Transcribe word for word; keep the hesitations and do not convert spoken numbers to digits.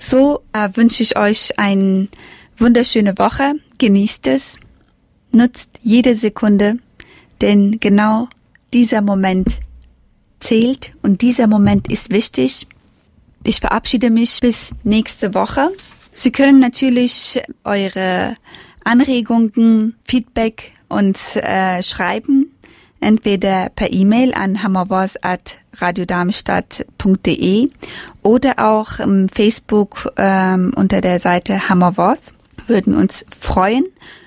So äh, wünsche ich euch eine wunderschöne Woche. Genießt es. Nutzt jede Sekunde, denn genau dieser Moment zählt und dieser Moment ist wichtig. Ich verabschiede mich bis nächste Woche. Sie können natürlich eure Anregungen, Feedback uns äh, schreiben, entweder per E-Mail an hammervoice at radiodarmstadt punkt de oder auch im Facebook ähm, unter der Seite Hammervoice. Würden uns freuen